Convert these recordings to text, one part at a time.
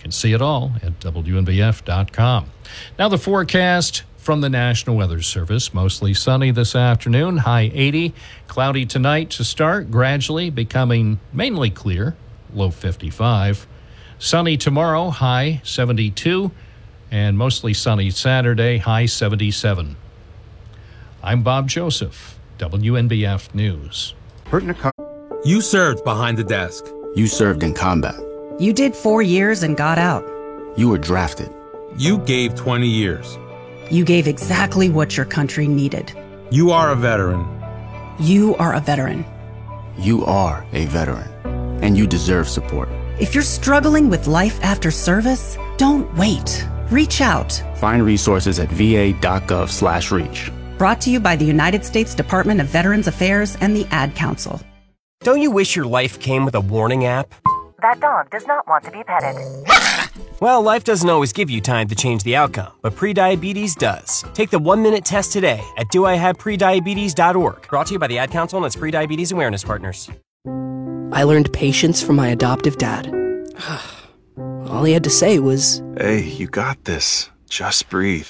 can see it all at WNBF.com. Now the forecast from the National Weather Service. Mostly sunny this afternoon, high 80. Cloudy tonight to start, gradually becoming mainly clear, low 55. Sunny tomorrow, high 72. And mostly sunny Saturday, high 77. I'm Bob Joseph, WNBF News. You served behind the desk. You served in combat. You did 4 years and got out. You were drafted. You gave 20 years. You gave exactly what your country needed. You are a veteran. You are a veteran. You are a veteran, and you deserve support. If you're struggling with life after service, don't wait. Reach out. Find resources at va.gov/reach. Brought to you by the United States Department of Veterans Affairs and the Ad Council. Don't you wish your life came with a warning app? That dog does not want to be petted. Well, life doesn't always give you time to change the outcome, but prediabetes does. Take the 1-minute test today at doihaveprediabetes.org. Brought to you by the Ad Council and its prediabetes awareness partners. I learned patience from my adoptive dad. All he had to say was, "Hey, you got this. Just breathe."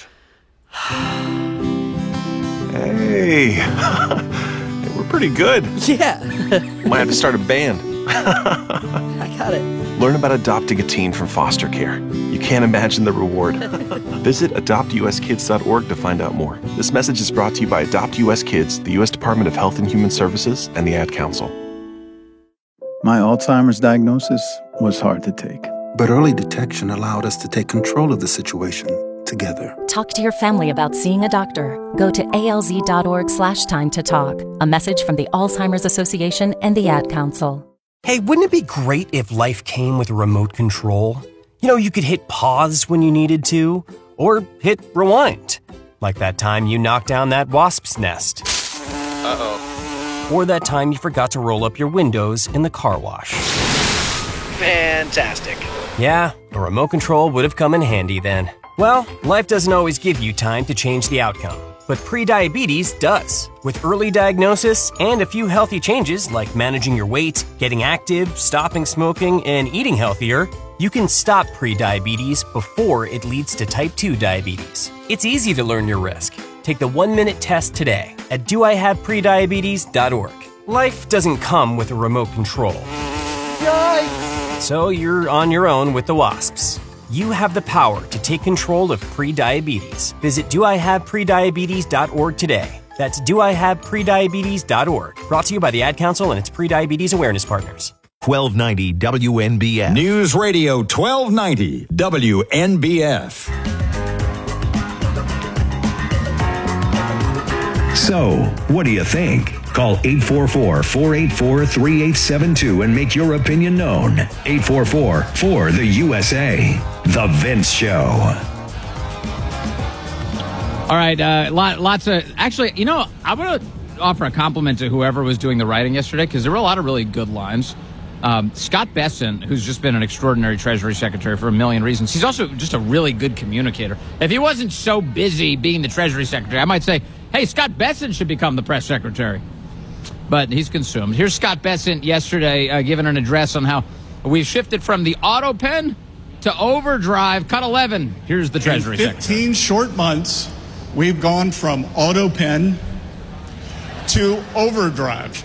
Hey, we're pretty good. yeah, Might have to start a band. I got it. Learn about adopting a teen from foster care. You can't imagine the reward. Visit adoptuskids.org to find out more. This message is brought to you by Adopt US Kids, the U.S. Department of Health and Human Services, and the Ad Council. My Alzheimer's diagnosis was hard to take. But early detection allowed us to take control of the situation together. Talk to your family about seeing a doctor. Go to alz.org/time to talk. A message from the Alzheimer's Association and the Ad Council. Hey, wouldn't it be great if life came with a remote control? You know, you could hit pause when you needed to, or hit rewind. Like that time you knocked down that wasp's nest. Uh-oh. Or that time you forgot to roll up your windows in the car wash. Fantastic. Yeah, a remote control would have come in handy then. Well, life doesn't always give you time to change the outcome, but prediabetes does. With early diagnosis and a few healthy changes like managing your weight, getting active, stopping smoking, and eating healthier, you can stop prediabetes before it leads to type 2 diabetes. It's easy to learn your risk. Take the 1-minute test today at doihaveprediabetes.org. Life doesn't come with a remote control. Yikes! So you're on your own with the wasps. You have the power to take control of prediabetes. Visit doihaveprediabetes.org today. That's doihaveprediabetes.org. Brought to you by the Ad Council and its prediabetes awareness partners. 1290 WNBF. News Radio 1290 WNBF. So, what do you think? Call 844-484-3872 and make your opinion known. 844-4-the-USA. The Vince Show. All right, lots of... Actually, you know, I'm going to offer a compliment to whoever was doing the writing yesterday, because there were a lot of really good lines. Scott Bessent, who's just been an extraordinary Treasury Secretary for a million reasons. He's also just a really good communicator. If he wasn't so busy being the Treasury Secretary, I might say, hey, Scott Bessent should become the press secretary. But he's consumed. Here's Scott Bessent yesterday giving an address on how we've shifted from the auto pen to overdrive. Cut 11. Here's the Treasury Secretary. In 15 short months, we've gone from auto pen to overdrive.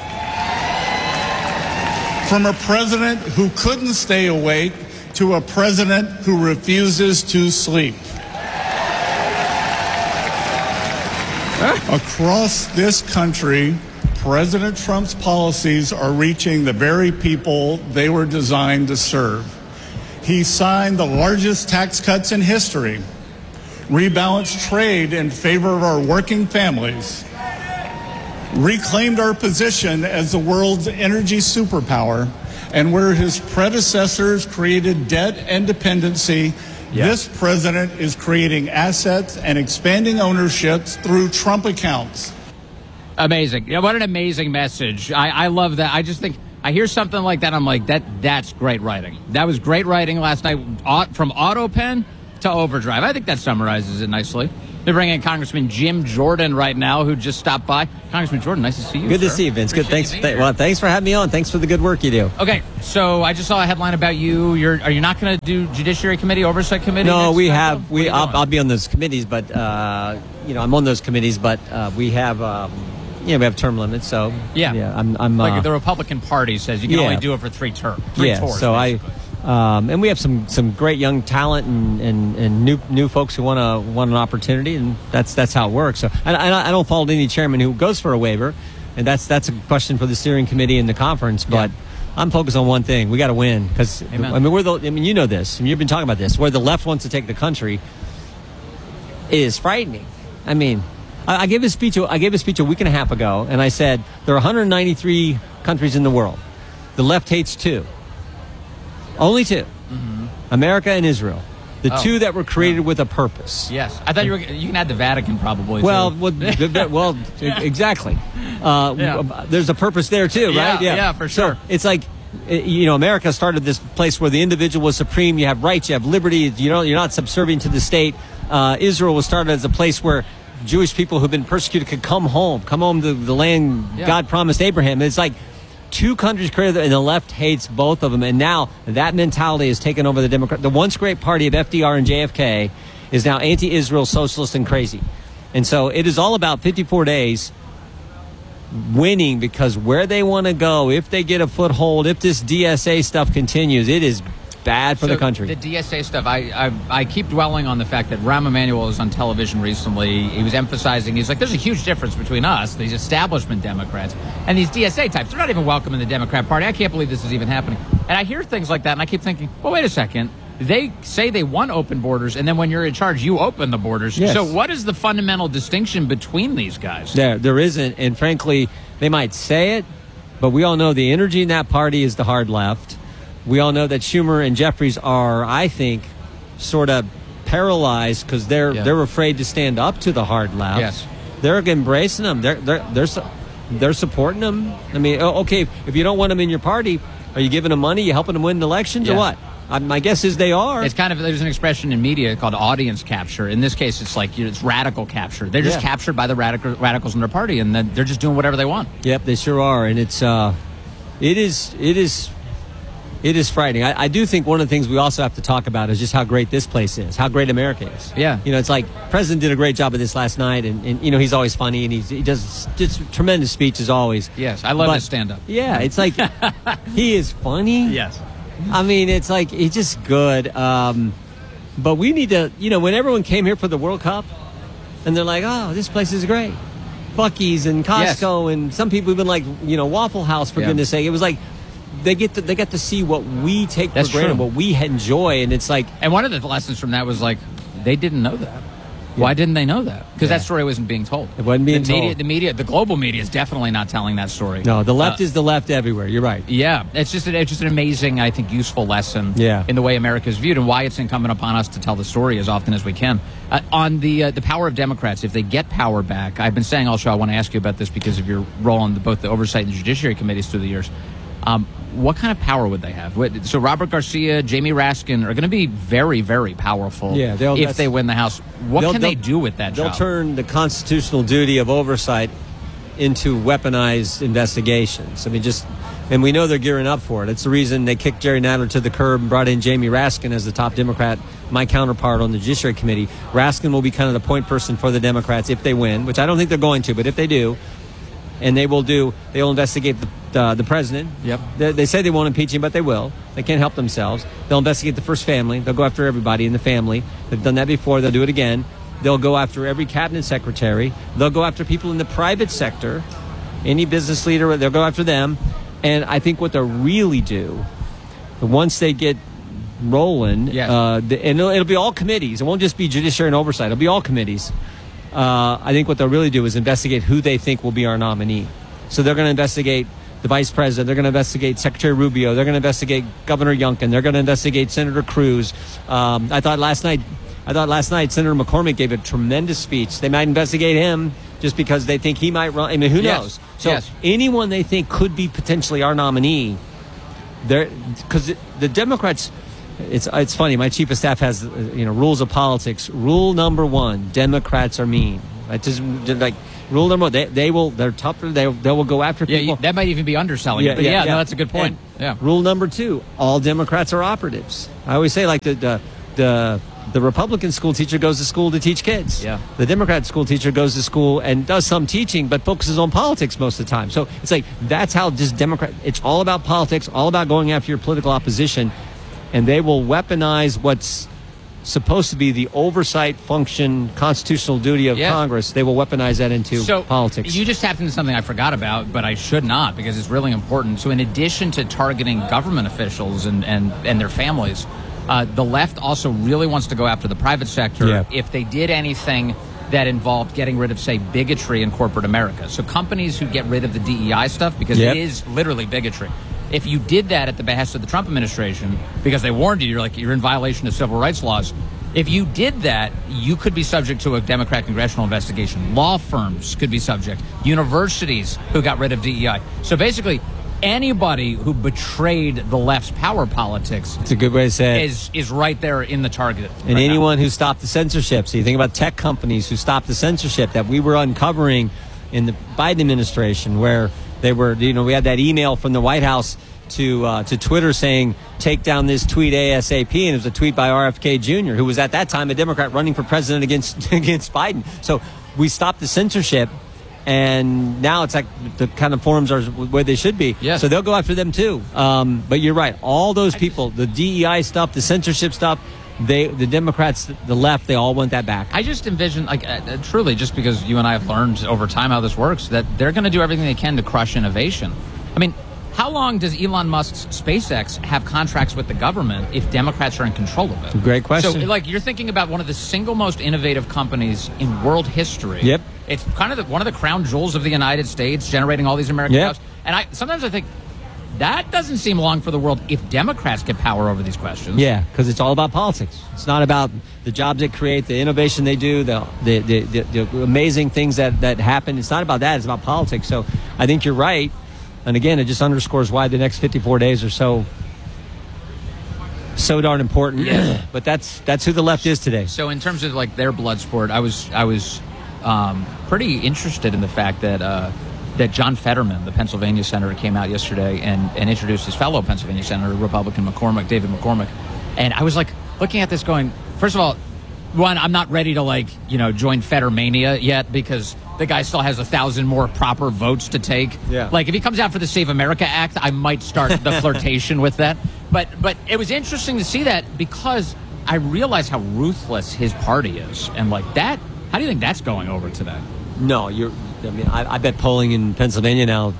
From a president who couldn't stay awake to a president who refuses to sleep. Across this country, President Trump's policies are reaching the very people they were designed to serve. He signed the largest tax cuts in history, rebalanced trade in favor of our working families, reclaimed our position as the world's energy superpower, and where his predecessors created debt and dependency, this president is creating assets and expanding ownerships through Trump accounts. Amazing. Yeah, what an amazing message. I love that. I just think I hear something like that. I'm like, that's great writing. That was great writing last night from auto pen to overdrive. I think that summarizes it nicely. They're bringing in Congressman Jim Jordan right now, who just stopped by. Congressman Jordan, nice to see you. Good sir. to see you, Vince. Appreciate Good. Thanks. Thanks for having me on. Thanks for the good work you do. Okay, so I just saw a headline about you. Are you not going to do Judiciary Committee, Oversight Committee? No, we have. I'll be on those committees, but I'm on those committees, but we have. We have term limits, so I'm like the Republican Party says you can only do it for 3 terms. 3 tours. So basically. And we have some great young talent and new folks who want an opportunity, and that's how it works. So I don't fault any chairman who goes for a waiver, and that's a question for the steering committee and the conference. But I'm focused on one thing: we got to win, because you know this, and you've been talking about this. Where the left wants to take the country is frightening. I mean, I gave a speech a week and a half ago, and I said there are 193 countries in the world. The left hates 2. Only 2. Mm-hmm. America and Israel. The 2 that were created with a purpose. Yes. I thought you can add the Vatican probably. Well, exactly. There's a purpose there too, right? Yeah, for sure. So it's like, America started this place where the individual was supreme. You have rights, you have liberty. You're not subservient to the state. Israel was started as a place where Jewish people who've been persecuted could come home to the land God promised Abraham. It's like 2 countries created, and the left hates both of them. And now that mentality has taken over the Democrat. The once great party of FDR and JFK is now anti-Israel, socialist, and crazy. And so it is all about 54 days winning, because where they want to go, if they get a foothold, if this DSA stuff continues, it is bad for the country. The DSA stuff, I keep dwelling on the fact that Rahm Emanuel was on television recently. He was emphasizing, he's like, there's a huge difference between us, these establishment Democrats, and these DSA types. They're not even welcome in the Democrat Party. I can't believe this is even happening. And I hear things like that, and I keep thinking, well, wait a second. They say they want open borders, and then when you're in charge, you open the borders. Yes. So what is the fundamental distinction between these guys? There isn't, and frankly, they might say it, but we all know the energy in that party is the hard left. We all know that Schumer and Jeffries are, I think, sort of paralyzed because they're afraid to stand up to the hard left. Yes, they're embracing them. They're supporting them. I mean, okay, if you don't want them in your party, are you giving them money? You helping them win elections or what? My guess is they are. It's kind of, there's an expression in media called audience capture. In this case, it's like it's radical capture. They're just captured by the radicals in their party, and then they're just doing whatever they want. Yep, they sure are, and it is frightening. I do think one of the things we also have to talk about is just how great this place is, how great America is. Yeah. It's like President did a great job of this last night, and he's always funny, and he does just tremendous speeches always. Yes, I love his stand-up. Yeah, it's like he is funny. Yes. I mean, it's like he's just good. But we need to, when everyone came here for the World Cup, and they're like, oh, this place is great. Buc-ee's and Costco, and some people even like, Waffle House, for goodness sake. It was like, they get to see what we take for granted, what we enjoy, and it's like. And one of the lessons from that was like, they didn't know that. Why didn't they know that? Because that story wasn't being told. It wasn't being told. The global media is definitely not telling that story. No, the left is the left everywhere. You're right. Yeah, it's just an amazing, I think, useful lesson in the way America is viewed and why it's incumbent upon us to tell the story as often as we can. On the power of Democrats, if they get power back, I've been saying all show, I want to ask you about this because of your role on both the Oversight and the Judiciary Committees through the years. What kind of power would they have? So Robert Garcia, Jamie Raskin are going to be very, very powerful if they win the House. What can they do with that job? They'll turn the constitutional duty of oversight into weaponized investigations. I mean, and we know they're gearing up for it. It's the reason they kicked Jerry Nadler to the curb and brought in Jamie Raskin as the top Democrat, my counterpart on the Judiciary Committee. Raskin will be kind of the point person for the Democrats if they win, which I don't think they're going to, but if they do, and they'll investigate the president. Yep. They say they won't impeach him, but they will. They can't help themselves. They'll investigate the first family. They'll go after everybody in the family. They've done that before. They'll do it again. They'll go after every cabinet secretary. They'll go after people in the private sector. Any business leader, they'll go after them. And I think what they'll really do, once they get rolling, and it'll be all committees. It won't just be judiciary and oversight. It'll be all committees. I think what they'll really do is investigate who they think will be our nominee. So they're going to investigate the vice president. They're going to investigate Secretary Rubio. They're going to investigate Governor Youngkin. They're going to investigate Senator Cruz. I thought last night Senator McCormick gave a tremendous speech. They might investigate him just because they think he might run. I mean, who knows? So anyone they think could be potentially our nominee, because the Democrats, It's funny. My chief of staff has rules of politics. Rule number 1: Democrats are mean. Right? Just like rule number 1, they're tougher. They will go after people. Yeah, that might even be underselling it. But no, that's a good point. Rule number 2: all Democrats are operatives. I always say like the Republican school teacher goes to school to teach kids. Yeah. The Democrat school teacher goes to school and does some teaching, but focuses on politics most of the time. So it's like that's how just Democrat. It's all about politics, all about going after your political opposition, and they will weaponize what's supposed to be the oversight function, constitutional duty of Congress. They will weaponize that into politics. You just tapped into something I forgot about, but I should not because it's really important. So in addition to targeting government officials and their families, the left also really wants to go after the private sector if they did anything that involved getting rid of, say, bigotry in corporate America. So companies who get rid of the DEI stuff, because it is literally bigotry. If you did that at the behest of the Trump administration, because they warned you, you're in violation of civil rights laws. If you did that, you could be subject to a Democrat congressional investigation. Law firms could be subject. Universities who got rid of DEI. So basically, anybody who betrayed the left's power politics, it's a good way to say it, is right there in the target. And anyone who stopped the censorship. So you think about tech companies who stopped the censorship that we were uncovering in the Biden administration, where they were, we had that email from the White House to Twitter saying, take down this tweet ASAP. And it was a tweet by RFK Jr., who was at that time a Democrat running for president against Biden. So we stopped the censorship. And now it's like the kind of forums are where they should be. Yes. So they'll go after them too. But you're right. All those people, the DEI stuff, the censorship stuff, the Democrats, the left, they all want that back. I just envision, truly, just because you and I have learned over time how this works, that they're going to do everything they can to crush innovation. I mean, how long does Elon Musk's SpaceX have contracts with the government if Democrats are in control of it? Great question. So, you're thinking about one of the single most innovative companies in world history. Yep. It's kind of one of the crown jewels of the United States, generating all these American jobs. And sometimes I think that doesn't seem long for the world if Democrats get power over these questions. Yeah, because it's all about politics. It's not about the jobs they create, the innovation they do, the amazing things that happen. It's not about that. It's about politics. So I think you're right. And again, it just underscores why the next 54 days are so darn important. Yeah. But that's who the left is today. So in terms of their blood sport, I was pretty interested in the fact that John Fetterman, the Pennsylvania senator, came out yesterday and introduced his fellow Pennsylvania senator, Republican David McCormick. And I was looking at this going, first of all, one, I'm not ready to join Fettermania yet because the guy still has 1,000 more proper votes to take. Yeah. If he comes out for the Save America Act, I might start the flirtation with that. But it was interesting to see that because I realized how ruthless his party is. And that, how do you think that's going over today? No, I bet polling in Pennsylvania now,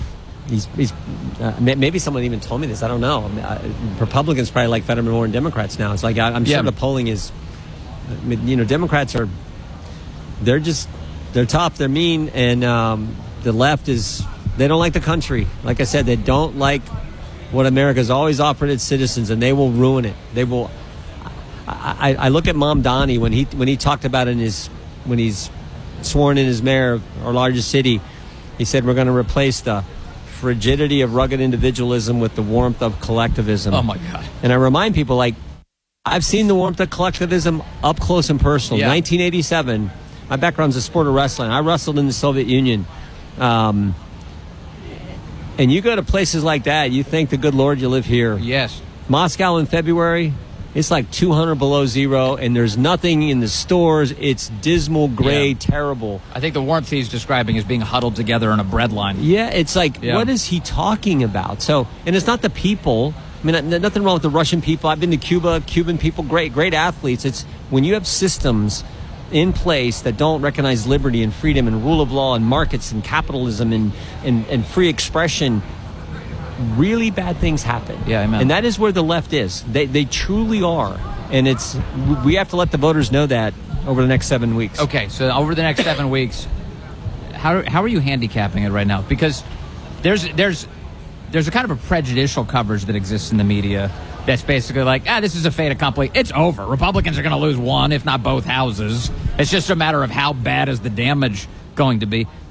maybe someone even told me this. I don't know. Republicans probably like Fetterman more than Democrats now. It's I'm sure the polling is, Democrats are, they're tough, they're mean, and the left they don't like the country. Like I said, they don't like what America's always offered its citizens, and they will ruin it. They will. I look at Mamdani when he talked about when he's sworn in as mayor of our largest city. He said we're going to replace the frigidity of rugged individualism with the warmth of collectivism. Oh my God! And I remind people I've seen the warmth of collectivism up close and personal. Yeah. 1987. My background's a sport of wrestling. I wrestled in the Soviet Union. And you go to places like that, you thank the good Lord you live here. Yes. Moscow in February, it's 200 below zero, and there's nothing in the stores. It's dismal, gray, terrible. I think the warmth he's describing is being huddled together in a bread line. Yeah, it's what is he talking about? So, and it's not the people. I mean, nothing wrong with the Russian people. I've been to Cuba, Cuban people, great athletes. It's when you have systems in place that don't recognize liberty and freedom and rule of law and markets and capitalism and free expression, really bad things happen. Yeah, amen. And that is where the left is. They truly are. And we have to let the voters know that over the next 7 weeks. Okay, so over the next 7 weeks, how are you handicapping it right now? Because there's a kind of a prejudicial coverage that exists in the media that's basically this is a fait accompli. It's over. Republicans are going to lose one, if not both houses. It's just a matter of how bad is the damage going to be.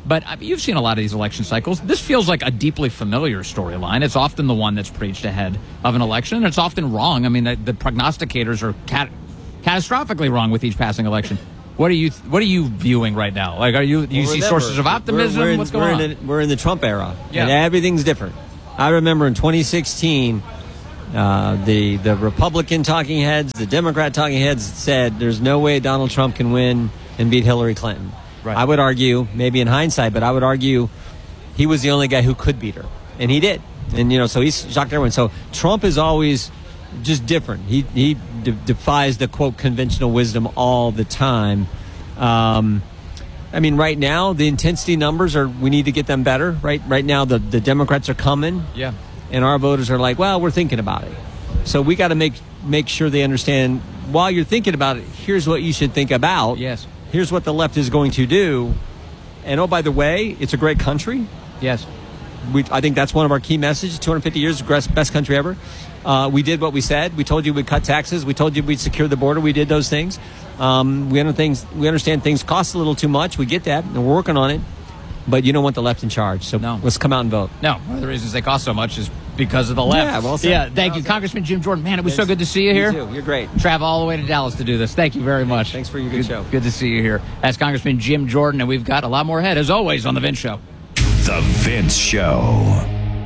But you've seen a lot of these election cycles. This feels like a deeply familiar storyline. It's often the one that's preached ahead of an election, and it's often wrong. I mean, the prognosticators are catastrophically wrong with each passing election. What are you viewing right now? Like, do you see sources of optimism? What's going on? We're in the Trump era, yeah. And everything's different. I remember in 2016, the Republican talking heads, the Democrat talking heads said there's no way Donald Trump can win and beat Hillary Clinton. Right. I would argue, maybe in hindsight, but I would argue he was the only guy who could beat her, and he did. And so he's shocked everyone. So Trump is always just different. He defies the quote conventional wisdom all the time. I mean, right now the intensity numbers we need to get them better. Right now the Democrats are coming. Yeah. And our voters are like, well, we're thinking about it. So we got to make sure they understand while you're thinking about it, here's what you should think about. Yes. Here's what the left is going to do. And oh, by the way, it's a great country. Yes. I think that's one of our key messages. 250 years, best country ever. We did what we said. We told you we'd cut taxes. We told you we'd secure the border. We did those things. We understand things cost a little too much. We get that, and we're working on it. But you don't want the left in charge, so let's come out and vote. No, one of the reasons they cost so much is because of the left. Yeah, well said. Yeah, thank you, Congressman Jim Jordan. Man, it was so good to see you here. You too. You're great. Travel all the way to Dallas to do this. Thank you very much. Thanks for your good show. Good to see you here. That's Congressman Jim Jordan, and we've got a lot more ahead, as always, on The Vince Show. The Vince Show.